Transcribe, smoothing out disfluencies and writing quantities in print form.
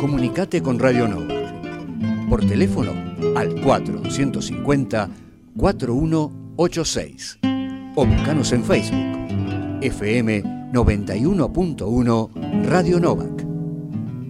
Comunicate con Radio Nova. Por teléfono al 4150-4186. O buscanos en Facebook. FM 91.1 Radio Novak.